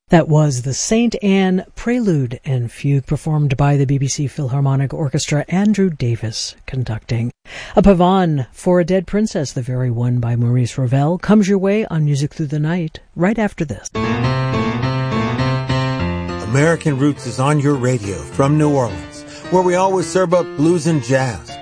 That was the St. Anne Prelude and Fugue performed by the BBC Philharmonic Orchestra, Andrew Davis conducting. A pavane for a Dead Princess, the very one by Maurice Ravel, comes your way on Music Through the Night right after this. American Roots is on your radio from New Orleans, where we always serve up blues and jazz,